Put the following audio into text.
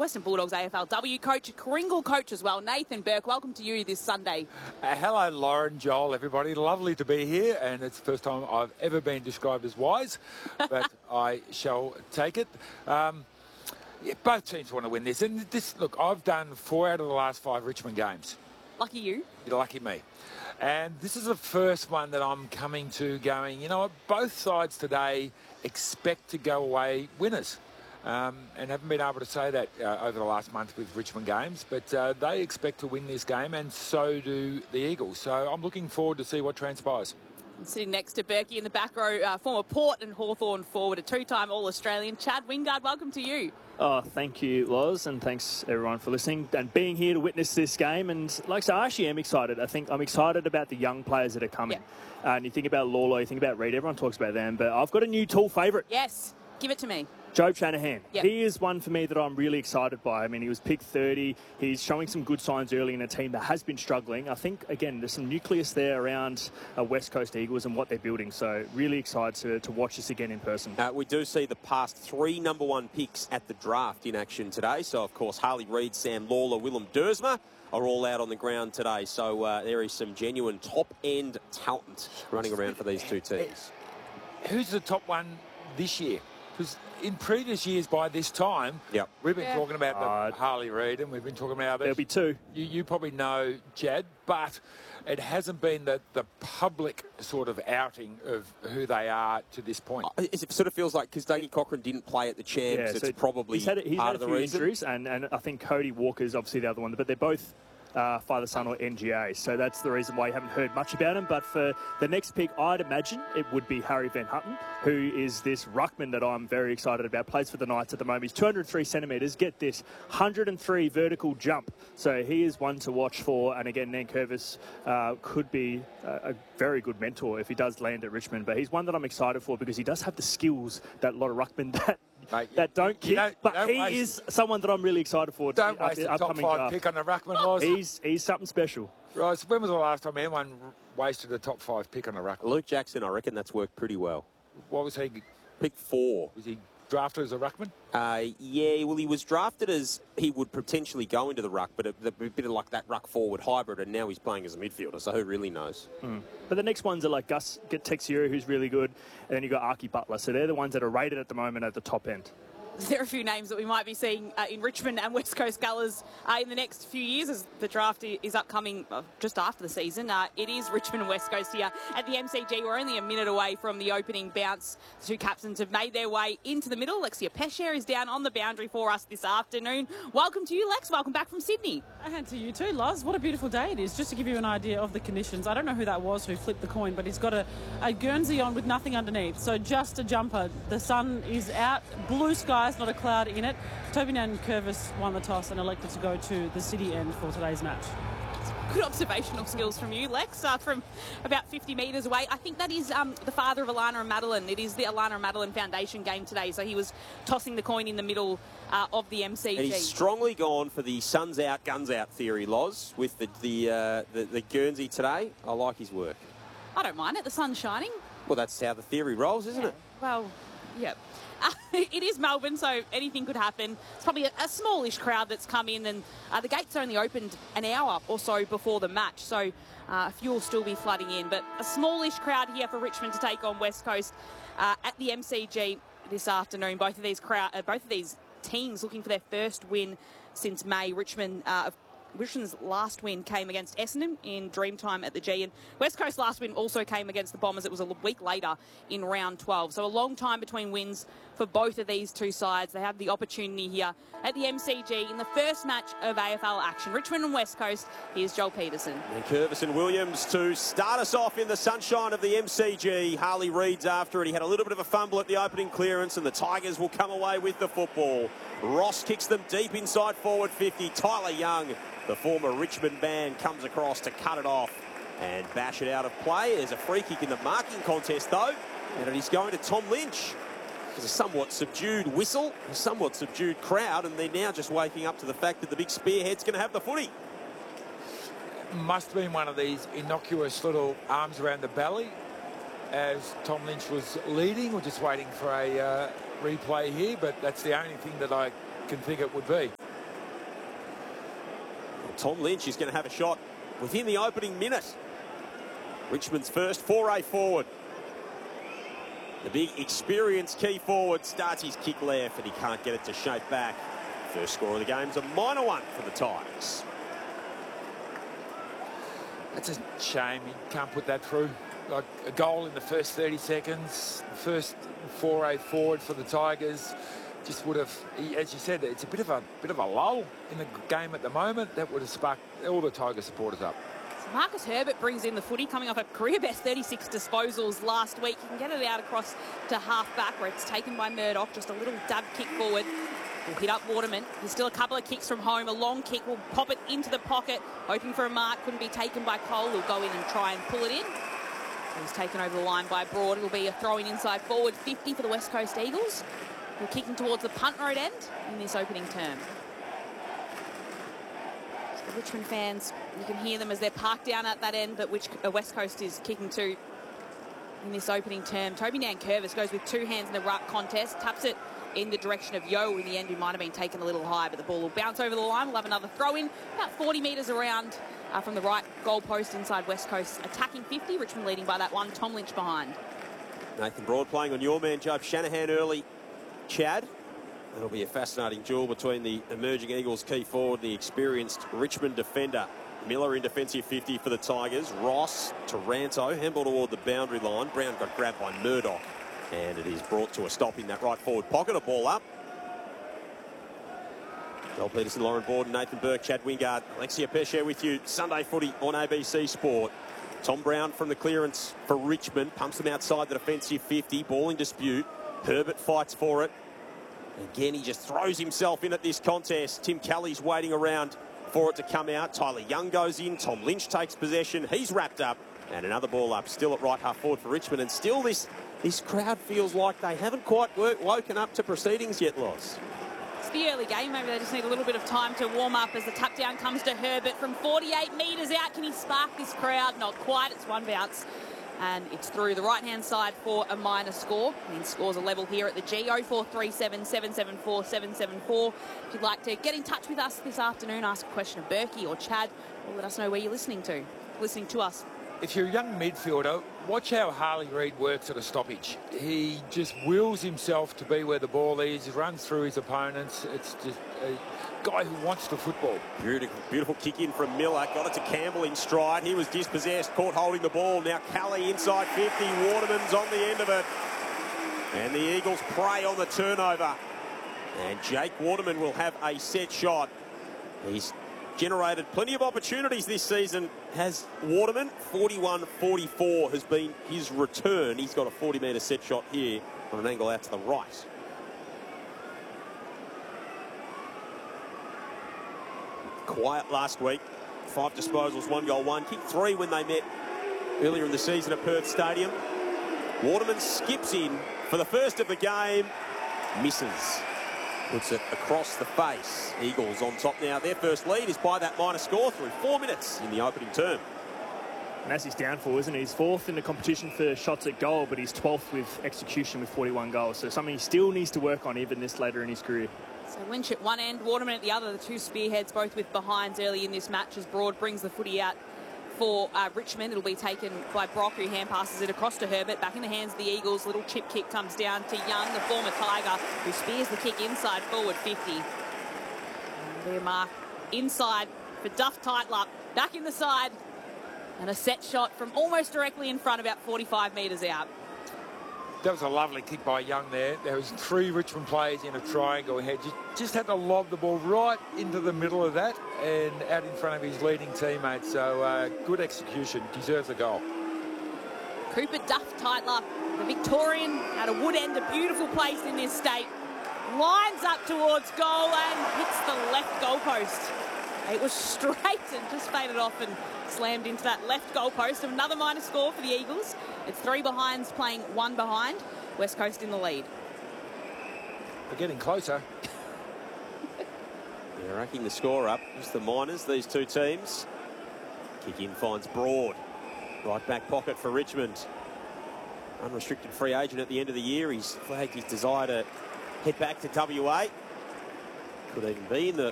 Western Bulldogs AFLW coach, Kringle coach as well. Nathan Burke, welcome to you this Sunday. Hello, Lauren, Joel, everybody. Lovely to be here, and it's the first time I've ever been described as wise, but I shall take it. Both teams want to win this. And look, I've done 4 out of the last 5 Richmond games. Lucky you. You're lucky me. And this is the first one that I'm coming to going, you know what, both sides today expect to go away winners. And haven't been able to say that over the last month with Richmond games, but they expect to win this game, and so do the Eagles. So I'm looking forward to see what transpires. And sitting next to Berkey in the back row, former Port and Hawthorn forward, a 2-time All-Australian, Chad Wingard. Welcome to you. Oh, thank you, Loz, and thanks everyone for listening and being here to witness this game. And like I say, I actually am excited. I think I'm excited about the young players that are coming. Yeah. And you think about Lawler, you think about Reid, everyone talks about them, but I've got a new tall favourite. Yes, give it to me. Jobe Shanahan. Yep. He is one for me that I'm really excited by. I mean, he was picked 30. He's showing some good signs early in a team that has been struggling. I think, again, there's some nucleus there around West Coast Eagles and what they're building. So really excited to watch this again in person. We do see the past 3 number 1 picks at the draft in action today. So, of course, Harley Reid, Sam Lawler, Willem Dersma are all out on the ground today. So there is some genuine top-end talent running around for these two teams. Who's the top one this year? Because in previous years by this time, we've been talking about Harley Reid, and we've been talking about there'll be 2. You probably know, Jad, but it hasn't been the public sort of outing of who they are to this point. It sort of feels like because Dougie Cochran didn't play at the Champs, it's probably he's had part of the reason. Injuries, and I think Cody Walker's obviously the other one, but they're both father-son or NGA, so that's the reason why you haven't heard much about him. But for the next pick, I'd imagine it would be Harry Van Houten, who is this ruckman that I'm very excited about, plays for the Knights at the moment. He's 203 centimetres, get this, 103 vertical jump, so he is one to watch for. And again, Nankervis could be a very good mentor if he does land at Richmond, but he's one that I'm excited for because he does have the skills that a lot of ruckmen that don't kick, but he is someone that I'm really excited for. Don't waste the top 5 pick on the ruckman, Loz. He's something special. Right, so when was the last time anyone wasted a top 5 pick on a ruckman? Luke Jackson, I reckon that's worked pretty well. What was he? Pick 4. Was he drafted as a ruckman? Yeah, well, he was drafted as he would potentially go into the ruck, but a bit of like that ruck forward hybrid, and now he's playing as a midfielder, so who really knows? But the next ones are like Gus Texiera, who's really good, and then you've got Archie Butler, so they're the ones that are rated at the moment at the top end. There are a few names that we might be seeing in Richmond and West Coast colours in the next few years as the draft is upcoming just after the season. It is Richmond and West Coast here at the MCG. We're only a minute away from the opening bounce. The 2 captains have made their way into the middle. Lexia Pesher is down on the boundary for us this afternoon. Welcome to you, Lex. Welcome back from Sydney. And to you too, Loz. What a beautiful day it is. Just to give you an idea of the conditions, I don't know who that was who flipped the coin, but he's got a Guernsey on with nothing underneath, so just a jumper. The sun is out, blue skies, not a cloud in it. Toby Nankervis won the toss and elected to go to the city end for today's match. Good observational skills from you, Lex, from about 50 metres away. I think that is the father of Alana and Madeline. It is the Alana and Madeline Foundation game today, so he was tossing the coin in the middle of the MCG. And he's strongly gone for the sun's out, guns out theory, Loz, with the Guernsey today. I like his work. I don't mind it. The sun's shining. Well, that's how the theory rolls, isn't it? Well, yeah. It is Melbourne, so anything could happen. It's probably a smallish crowd that's come in, and the gates only opened an hour or so before the match, so a few will still be flooding in. But a smallish crowd here for Richmond to take on West Coast at the MCG this afternoon. Both of these teams looking for their first win since May. Richmond's last win came against Essendon in Dreamtime at the G, and West Coast's last win also came against the Bombers. It was a week later in round 12. So a long time between wins for both of these two sides. They have the opportunity here at the MCG in the first match of AFL action. Richmond and West Coast. Here's Joel Peterson. And Curvis and Williams to start us off in the sunshine of the MCG. Harley Reid's after it. He had a little bit of a fumble at the opening clearance, and the Tigers will come away with the football. Ross kicks them deep inside forward 50. Tyler Young, the former Richmond man, comes across to cut it off and bash it out of play. There's a free kick in the marking contest, though, and it is going to Tom Lynch. There's a somewhat subdued whistle, a somewhat subdued crowd, and they're now just waking up to the fact that the big spearhead's going to have the footy. Must have been one of these innocuous little arms around the belly as Tom Lynch was leading. We're just waiting for a replay here, but that's the only thing that I can think it would be. Well, Tom Lynch is going to have a shot within the opening minute. Richmond's first foray forward. The big experienced key forward starts his kick left and he can't get it to shape back. First score of the game is a minor one for the Tigers. That's a shame you can't put that through. Like a goal in the first 30 seconds, first foray forward for the Tigers. Just would have, as you said, it's a bit of a lull in the game at the moment. That would have sparked all the Tiger supporters up. So Marcus Herbert brings in the footy, coming off a career best 36 disposals last week. He can get it out across to half-back where it's taken by Murdoch. Just a little dab kick forward. Will hit up Waterman. There's still a couple of kicks from home. A long kick will pop it into the pocket, hoping for a mark. Couldn't be taken by Cole. He'll go in and try and pull it in. He's taken over the line by Broad. It'll be a throw-in inside forward 50 for the West Coast Eagles. They're kicking towards the punt road end in this opening term. So the Richmond fans, you can hear them as they're parked down at that end, but which West Coast is kicking to in this opening term. Toby Nankervis goes with two hands in the ruck contest, taps it in the direction of Yo in the end, who might have been taken a little high, but the ball will bounce over the line. We'll have another throw-in about 40 metres around from the right goal post inside West Coast, attacking 50. Richmond leading by that one. Tom Lynch behind. Nathan Broad playing on your man, Joe Shanahan early. Chad. That'll be a fascinating duel between the emerging Eagles key forward and the experienced Richmond defender. Miller in defensive 50 for the Tigers. Ross, Taranto, handball toward the boundary line. Brown got grabbed by Murdoch. And it is brought to a stop in that right forward pocket. A ball up. Joel Peterson, Lauren Borden, Nathan Burke, Chad Wingard, Alexia Pesce with you. Sunday footy on ABC Sport. Tom Brown from the clearance for Richmond. Pumps them outside the defensive 50. Ball in dispute. Herbert fights for it. Again, he just throws himself in at this contest. Tim Kelly's waiting around for it to come out. Tyler Young goes in. Tom Lynch takes possession. He's wrapped up. And another ball up. Still at right half forward for Richmond. And still this crowd feels like they haven't quite woken up to proceedings yet, Loz. It's the early game. Maybe they just need a little bit of time to warm up as the tap down comes to Herbert from 48 metres out. Can he spark this crowd? Not quite. It's one bounce. And it's through the right-hand side for a minor score. And scores a level here at the G. 0437 774 774. If you'd like to get in touch with us this afternoon, ask a question of Berkey or Chad, or let us know where you're listening to us. If you're a young midfielder, watch how Harley Reid works at a stoppage. He just wills himself to be where the ball is, runs through his opponents. It's just a guy who wants the football. Beautiful kick in from Miller. Got it to Campbell in stride. He was dispossessed, caught holding the ball. Now Kelly inside 50. Waterman's on the end of it. And the Eagles prey on the turnover. And Jake Waterman will have a set shot. He's generated plenty of opportunities this season, has Waterman. 41-44 has been his return. He's got a 40-metre set shot here on an angle out to the right. Quiet last week. 5 disposals, 1 goal, 1 kick. 3 when they met earlier in the season at Perth Stadium. Waterman skips in for the first of the game. Misses. Puts it across the face. Eagles on top now. Their first lead is by that minor score through 4 minutes in the opening term. And that's his downfall, isn't he? He's 4th in the competition for shots at goal, but he's 12th with execution with 41 goals. So something he still needs to work on even this later in his career. So Lynch at one end, Waterman at the other. The two spearheads both with behinds early in this match as Broad brings the footy out for Richmond. It'll be taken by Brock, who hand passes it across to Herbert. Back in the hands of the Eagles. Little chip kick comes down to Young, the former Tiger, who spears the kick inside forward 50. And their mark inside for Duff Tightlup. Back in the side. And a set shot from almost directly in front, about 45 metres out. That was a lovely kick by Young there. There was 3 Richmond players in a triangle. He just had to lob the ball right into the middle of that and out in front of his leading teammates. So good execution. Deserves a goal. Cooper Duff Tightlup, the Victorian, at a wood end, a beautiful place in this state. Lines up towards goal and hits the left goalpost. It was straight and just faded off and slammed into that left goalpost. Another minor score for the Eagles. It's 3 behinds playing 1 behind. West Coast in the lead. They're getting closer. They're racking the score up. Just the minors, these two teams. Kick in finds Broad. Right back pocket for Richmond. Unrestricted free agent at the end of the year. He's flagged his desire to head back to WA. Could even be in the